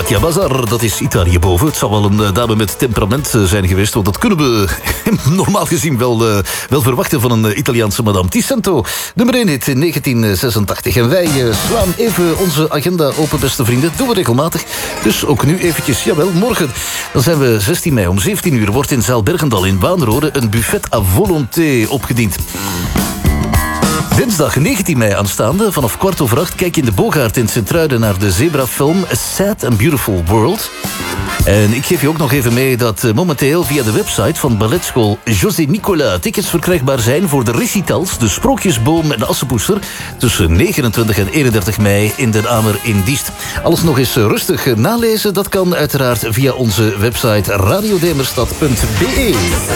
Mattia Bazar, dat is Italië boven. Het zou wel een dame met temperament zijn geweest, want dat kunnen we normaal gezien wel verwachten van een Italiaanse madame. Ticento, nummer 1 hit in 1986. En wij slaan even onze agenda open, beste vrienden. Dat doen we regelmatig. Dus ook nu eventjes, jawel, morgen. Dan zijn we 16 mei om 17 uur. Wordt in zaal Bergendal in Baanrode een buffet à volonté opgediend. Dinsdag 19 mei aanstaande, vanaf 7:15... kijk je in de Bogaert in Sint-Truiden naar de Zebra-film A Sad and Beautiful World. En ik geef je ook nog even mee dat momenteel via de website van balletschool José Nicolas tickets verkrijgbaar zijn voor de recitals, de Sprookjesboom en de Assepoester tussen 29 en 31 mei in Den Amer in Diest. Alles nog eens rustig nalezen, dat kan uiteraard via onze website radiodemerstad.be.